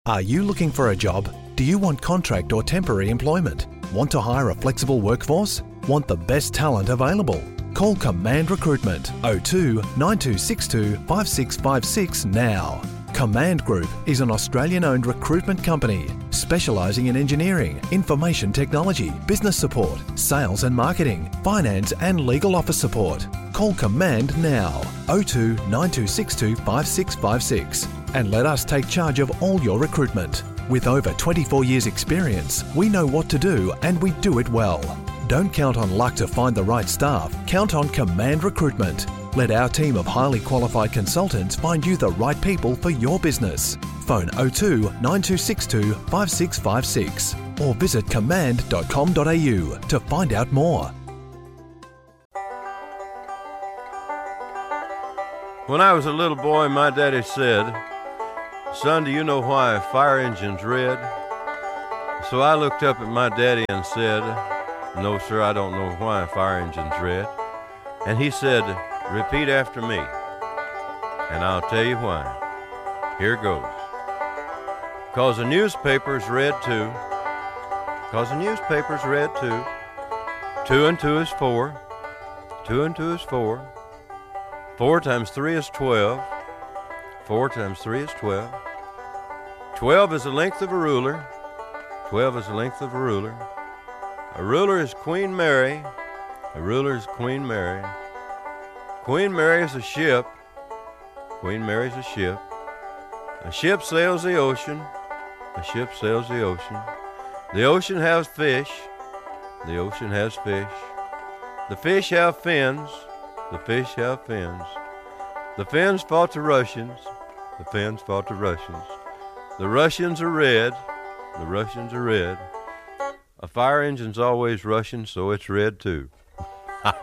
Are you looking for a job? Do you want contract or temporary employment? Want to hire a flexible workforce? Want the best talent available? Call Command Recruitment 02 9262 5656 now. Command Group is an Australian-owned recruitment company specialising in engineering, information technology, business support, sales and marketing, finance and legal office support. Call Command now 02 9262 5656 and let us take charge of all your recruitment. With over 24 years experience, we know what to do and we do it well. Don't count on luck to find the right staff. Count on Command Recruitment. Let our team of highly qualified consultants find you the right people for your business. Phone 02 9262 5656 or visit command.com.au to find out more. When I was a little boy, my daddy said, "Son, do you know why a fire engine's red?" So I looked up at my daddy and said, "No, sir, I don't know why a fire engine's red." And he said, "Repeat after me, and I'll tell you why. Here goes. 'Cause the newspaper's red too. 'Cause the newspaper's red too. 2 and 2 is 4. 2 and 2 is 4. 4 times 3 is 12. 4 times 3 is 12. 12 is the length of a ruler. 12 is the length of a ruler. A ruler is Queen Mary. A ruler is Queen Mary. Queen Mary is a ship. Queen Mary's a ship. A ship sails the ocean. A ship sails the ocean. The ocean has fish. The ocean has fish. The fish have fins. The fish have fins. The Finns fought the Russians. The Finns fought the Russians. The Russians are red. The Russians are red. A fire engine's always Russian, so it's red too.